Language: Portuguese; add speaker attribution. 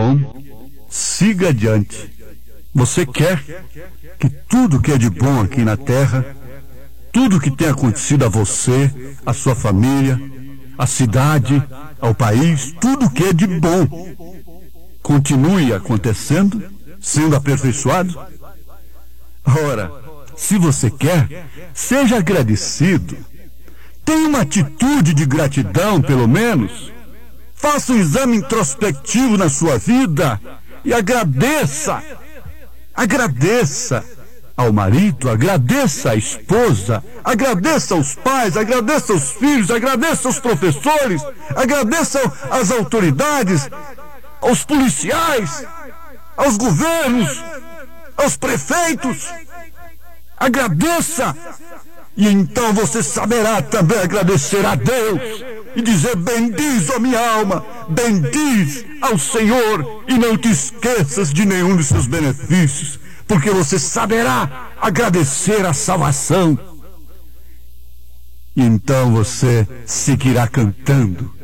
Speaker 1: bom, siga adiante. Você quer que tudo que é de bom aqui na terra, tudo que tem acontecido a você, a sua família, à cidade, ao país, tudo que é de bom, continue acontecendo, sendo aperfeiçoado? Ora, se você quer, seja agradecido. Tenha uma atitude de gratidão, pelo menos. Faça um exame introspectivo na sua vida e agradeça. Agradeça ao marido, agradeça à esposa, agradeça aos pais, agradeça aos filhos, agradeça aos professores, agradeça às autoridades, aos policiais, aos governos, aos prefeitos. Agradeça, e então você saberá também agradecer a Deus e dizer: bendiz, ó minha alma, bendiz ao Senhor e não te esqueças de nenhum dos seus benefícios, porque você saberá agradecer a salvação. E então você seguirá cantando